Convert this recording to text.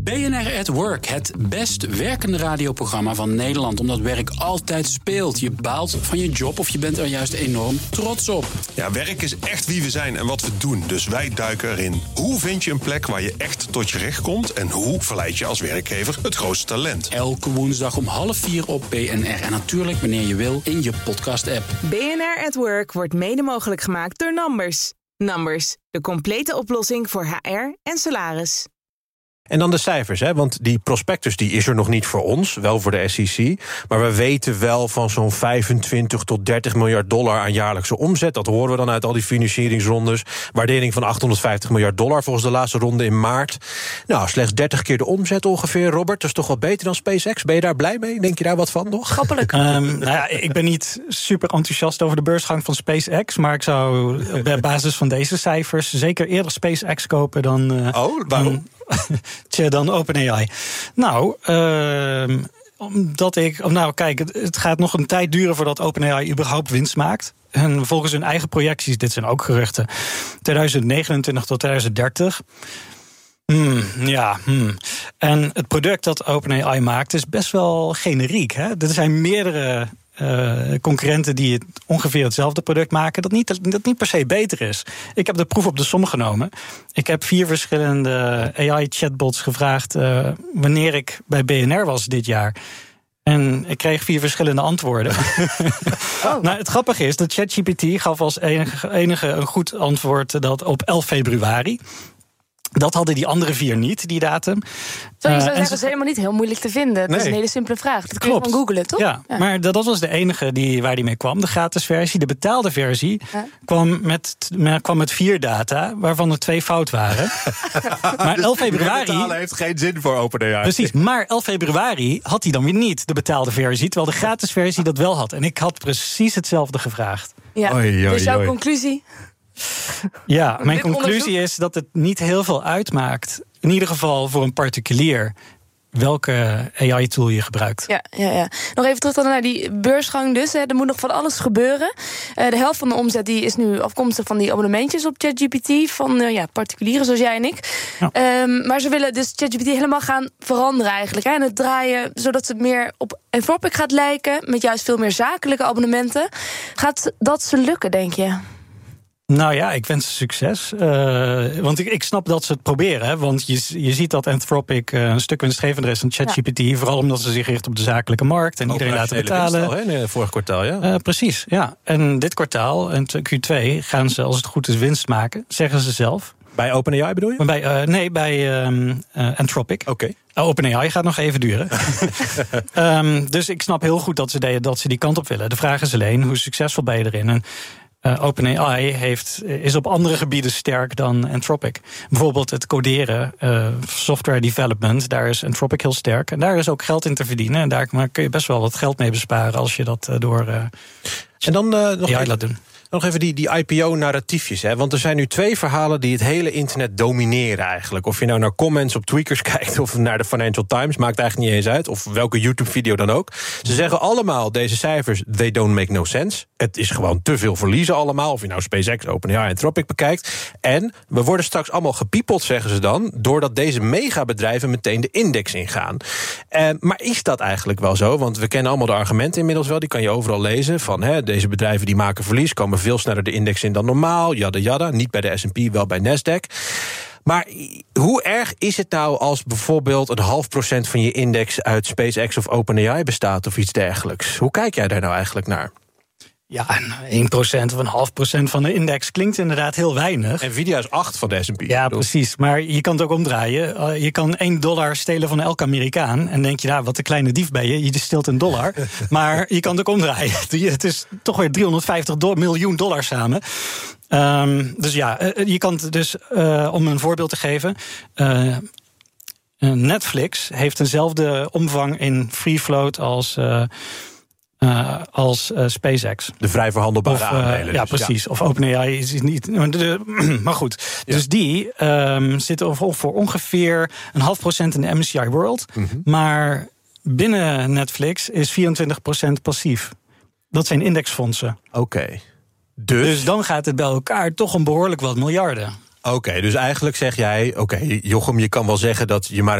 BNR at Work, het best werkende radioprogramma van Nederland. Omdat werk altijd speelt. Je baalt van je job of je bent er juist enorm trots op. Ja, werk is echt wie we zijn en wat we doen. Dus wij duiken erin. Hoe vind je een plek waar je echt tot je recht komt? En hoe verleid je als werkgever het grootste talent? Elke woensdag om 3:30 op BNR. En natuurlijk wanneer je wil in je podcast-app. BNR at Work wordt mede mogelijk gemaakt door Numbers. Numbers, de complete oplossing voor HR en salaris. En dan de cijfers, hè? Want die prospectus die is er nog niet voor ons, wel voor de SEC. Maar we weten wel van zo'n 25 tot 30 miljard dollar aan jaarlijkse omzet. Dat horen we dan uit al die financieringsrondes. Waardering van 850 miljard dollar volgens de laatste ronde in maart. Nou, slechts 30 keer de omzet ongeveer, Robert. Dat is toch wel beter dan SpaceX? Ben je daar blij mee? Denk je daar wat van nog? Grappelijk. Ik ben niet super enthousiast over de beursgang van SpaceX. Maar ik zou op basis van deze cijfers zeker eerder SpaceX kopen dan... Waarom? Dan OpenAI. Het gaat nog een tijd duren voordat OpenAI überhaupt winst maakt. En volgens hun eigen projecties, dit zijn ook geruchten, 2029 tot 2030. En het product dat OpenAI maakt is best wel generiek. Hè? Er zijn meerdere concurrenten die ongeveer hetzelfde product maken, dat niet per se beter is. Ik heb de proef op de som genomen. Ik heb 4 verschillende AI-chatbots gevraagd wanneer ik bij BNR was dit jaar. En ik kreeg 4 verschillende antwoorden. Nou, het grappige is dat ChatGPT gaf als enige een goed antwoord dat op 11 februari. Dat hadden die andere 4 niet, die datum. Zo, je zou zeggen, dat is helemaal niet heel moeilijk te vinden. Dat is een hele simpele vraag. Dat kun je gewoon googlen, toch? Ja, maar dat was de enige waar die mee kwam. De gratis versie. De betaalde versie kwam met 4 data, waarvan er 2 fout waren. Maar 11 februari... betalen heeft geen zin voor OpenAI. Precies, maar 11 februari had hij dan weer niet, de betaalde versie. Terwijl de gratis versie dat wel had. En ik had precies hetzelfde gevraagd. Ja, dus jouw conclusie... Ja, mijn conclusie is dat het niet heel veel uitmaakt, in ieder geval voor een particulier, welke AI-tool je gebruikt. Ja. Nog even terug naar die beursgang dus. Er moet nog van alles gebeuren. De helft van de omzet die is nu afkomstig van die abonnementjes op ChatGPT, van particulieren zoals jij en ik. Ja. Maar ze willen dus ChatGPT helemaal gaan veranderen eigenlijk. En het draaien zodat het meer op Anthropic gaat lijken, met juist veel meer zakelijke abonnementen. Gaat dat ze lukken, denk je? Nou ja, ik wens ze succes. Want ik snap dat ze het proberen. Hè, want je ziet dat Anthropic een stuk winstgevender is dan ChatGPT. Ja. Vooral omdat ze zich richt op de zakelijke markt en iedereen laten betalen. Al, hè, vorig kwartaal, ja. Precies, ja. En dit kwartaal, en Q2, gaan ze als het goed is winst maken, zeggen ze zelf. Bij OpenAI bedoel je? Bij Anthropic. Oké. OpenAI gaat nog even duren. Dus ik snap heel goed dat ze die kant op willen. De vraag is alleen, hoe succesvol ben je erin? En OpenAI is op andere gebieden sterk dan Anthropic. Bijvoorbeeld het coderen, software development, daar is Anthropic heel sterk. En daar is ook geld in te verdienen. En daar kun je best wel wat geld mee besparen als je dat door en dan nog AI laat doen. Nog even die IPO-narratiefjes. Hè? Want er zijn nu 2 verhalen die het hele internet domineren eigenlijk. Of je nou naar comments op Tweakers kijkt of naar de Financial Times, maakt eigenlijk niet eens uit. Of welke YouTube-video dan ook. Ze zeggen allemaal, deze cijfers, they don't make no sense. Het is gewoon te veel verliezen allemaal. Of je nou SpaceX, OpenAI en Anthropic bekijkt. En we worden straks allemaal gepiepeld, zeggen ze dan, doordat deze megabedrijven meteen de index ingaan. Maar is dat eigenlijk wel zo? Want we kennen allemaal de argumenten inmiddels wel. Die kan je overal lezen. Van deze bedrijven die maken verlies, komen veel sneller de index in dan normaal. Jada. Niet bij de S&P, wel bij Nasdaq. Maar hoe erg is het nou als bijvoorbeeld 0,5% van je index uit SpaceX of OpenAI bestaat of iets dergelijks? Hoe kijk jij daar nou eigenlijk naar? Ja, 1% of 0,5% van de index klinkt inderdaad heel weinig. Nvidia is 8 van de S&P. Ja, precies. Maar je kan het ook omdraaien. Je kan $1 stelen van elke Amerikaan. En denk je, wat een kleine dief ben je. Je steelt $1. Maar je kan het ook omdraaien. Het is toch weer $350 miljoen samen. Dus ja, je kan het dus, om een voorbeeld te geven, Netflix heeft eenzelfde omvang in free float als SpaceX. De vrij verhandelbare aandelen. Ja, precies. Ja. Of OpenAI is niet. Maar goed. Ja. Dus die zitten voor ongeveer 0,5% in de MSCI World. Mm-hmm. Maar binnen Netflix is 24% passief. Dat zijn indexfondsen. Oké. Dus dan gaat het bij elkaar toch een behoorlijk wat miljarden. Oké, dus eigenlijk zeg jij, Jochem, je kan wel zeggen dat je maar